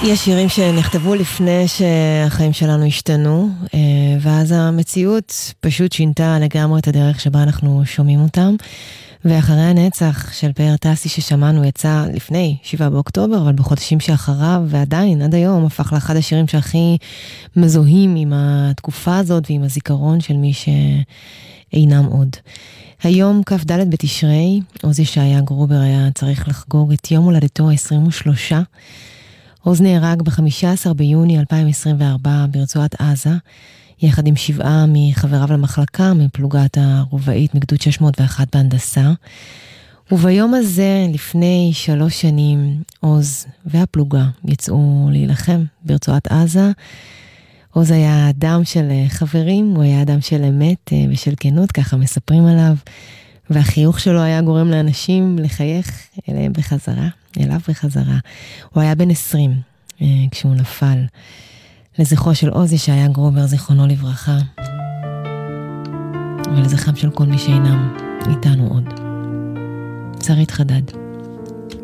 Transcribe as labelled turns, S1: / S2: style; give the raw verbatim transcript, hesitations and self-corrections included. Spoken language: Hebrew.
S1: יש שירים שנכתבו לפני שהחיים שלנו השתנו, ואז המציאות פשוט שינתה לגמרי את הדרך שבה אנחנו שומעים אותם. ואחרי הנצח של פאר טסי ששמענו יצא לפני שבעה באוקטובר, אבל בחודשים שאחריו, ועדיין עד היום הפך לאחד השירים שהכי מזוהים עם התקופה הזאת ועם הזיכרון של מי שאינם עוד. היום כ"ד בתשרי, עוז ישעיה גרובר היה צריך לחגוג את יום הולדתו ה-עשרים ושלוש. עוז נהרג ב-חמישה עשר ביוני אלפיים עשרים וארבע ברצועת עזה, יחד עם שבעה מחבריו למחלקה מפלוגת הרובעית מגדוד שש מאות ואחת בהנדסה. וביום הזה, לפני שלוש שנים, עוז והפלוגה יצאו להילחם ברצועת עזה. עוז היה אדם של חברים, הוא היה אדם של אמת ושל כנות, ככה מספרים עליו, והחיוך שלו היה גורם לאנשים לחייך אליהם בחזרה, אליו בחזרה. הוא היה בן עשרים כשהוא נפל. לזכרו של עוז ישעיה גרובר, זיכרונו לברכה, ולזכרם של כל מי שאינם איתנו עוד. שרית חדד.